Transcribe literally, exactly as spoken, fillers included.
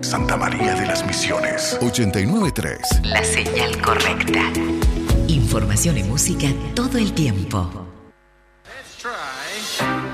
Santa María de las Misiones. ochenta y nueve punto tres. La señal correcta. Información y música todo el tiempo.